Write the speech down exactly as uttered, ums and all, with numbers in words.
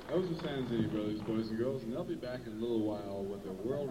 That was the San Zini Brothers, boys and girls, and they'll be back in a little while with a world